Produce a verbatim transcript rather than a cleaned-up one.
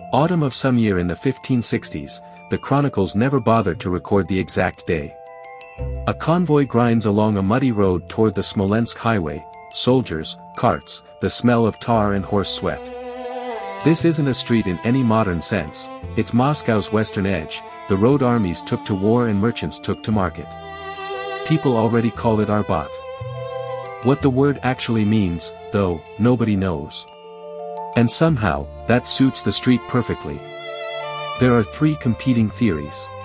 Autumn of some year in the fifteen sixties, the chronicles never bothered to record the exact day. A convoy grinds along a muddy road toward the Smolensk highway, soldiers, carts, the smell of tar and horse sweat. This isn't a street in any modern sense, it's Moscow's western edge, the road armies took to war and merchants took to market. People already call it Arbat. What the word actually means, though, nobody knows. And somehow, that suits the street perfectly. There are three competing theories.